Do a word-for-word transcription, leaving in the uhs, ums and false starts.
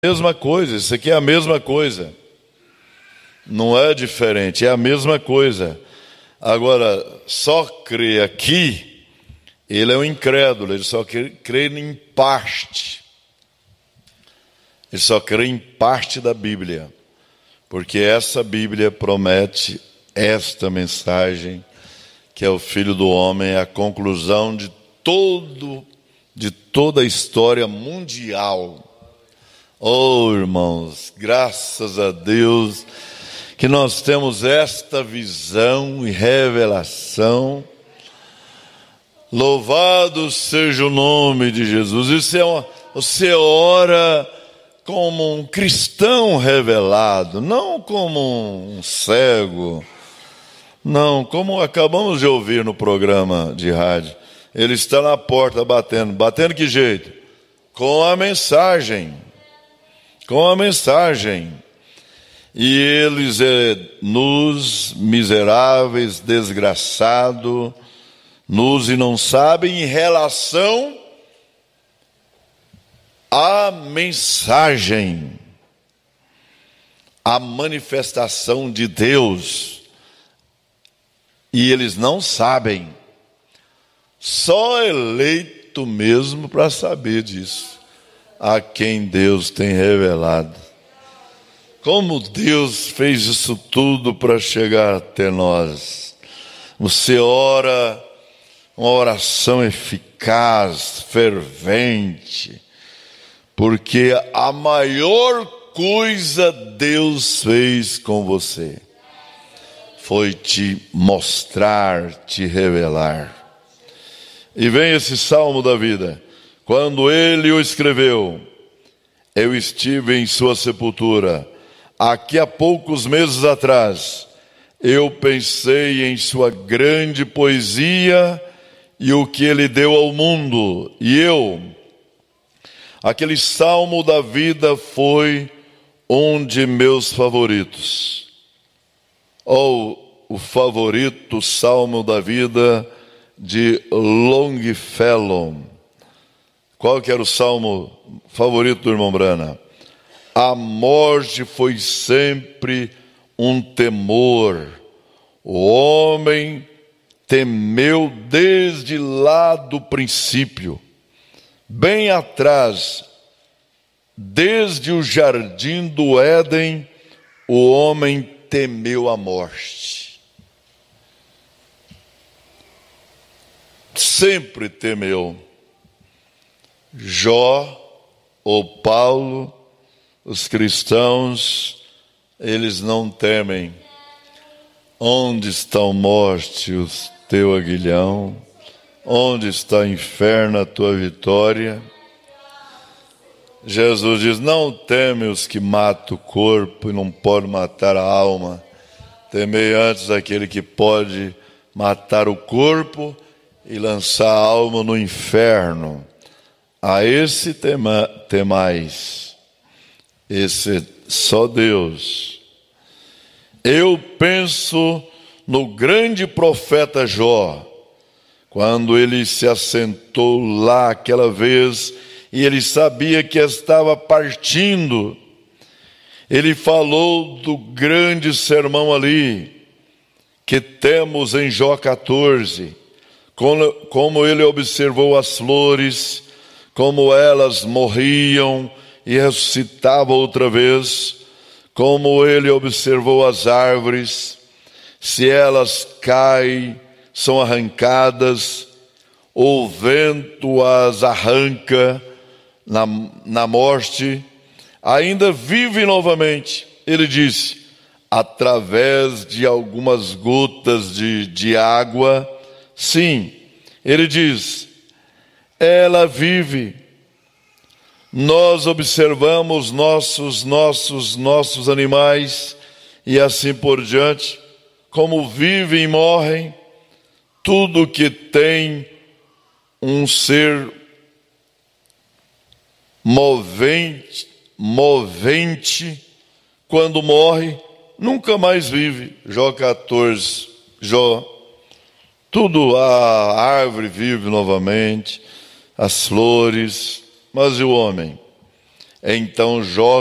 Mesma coisa, isso aqui é a mesma coisa. Não é diferente, é a mesma coisa. Agora, só crê aqui, ele é um incrédulo, ele só crê, crê em parte. Ele só crê em parte da Bíblia. Porque essa Bíblia promete esta mensagem, que é o Filho do Homem, é a conclusão de todo, de toda a história mundial. Oh, irmãos, graças a Deus que nós temos esta visão e revelação. Louvado seja o nome de Jesus. Isso é uma, você ora como um cristão revelado, não como um cego, não, como acabamos de ouvir no programa de rádio. Ele está na porta batendo, batendo que jeito? Com a mensagem. Com a mensagem. E eles, é, nos miseráveis, desgraçados, nos e não sabem em relação à mensagem, à manifestação de Deus. E eles não sabem. Só eleito mesmo para saber disso. A quem Deus tem revelado. Como Deus fez isso tudo para chegar até nós. Você ora uma oração eficaz, fervente, porque a maior coisa Deus fez com você foi te mostrar, te revelar. E vem esse salmo da vida. Quando ele o escreveu, eu estive em sua sepultura. Aqui há poucos meses atrás, eu pensei em sua grande poesia e o que ele deu ao mundo. E eu, aquele salmo da vida foi um de meus favoritos. Ou o favorito salmo da vida de Longfellow. Qual que era o salmo favorito do irmão Brana? A morte foi sempre um temor. O homem temeu desde lá do princípio. Bem atrás, desde o jardim do Éden, o homem temeu a morte. Sempre temeu. Jó, ou Paulo, os cristãos, eles não temem. Onde está a morte, o teu aguilhão? Onde está o inferno, a tua vitória? Jesus diz, não teme os que matam o corpo e não podem matar a alma. Temei antes aquele que pode matar o corpo e lançar a alma no inferno. A esse tema, temais, esse é só Deus. Eu penso no grande profeta Jó, quando ele se assentou lá aquela vez, e ele sabia que estava partindo. Ele falou do grande sermão ali, que temos em Jó catorze, como, como ele observou as flores, como elas morriam e ressuscitavam outra vez, como ele observou as árvores, se elas caem, são arrancadas, o vento as arranca na, na morte, ainda vive novamente. Ele disse, através de algumas gotas de, de água, sim, ele diz, ela vive. Nós observamos nossos, nossos, nossos animais e assim por diante, como vivem e morrem. Tudo que tem um ser movente, movente, quando morre, nunca mais vive. Jó catorze, Jó. Tudo, a árvore vive novamente, as flores, mas e o homem? Então Jó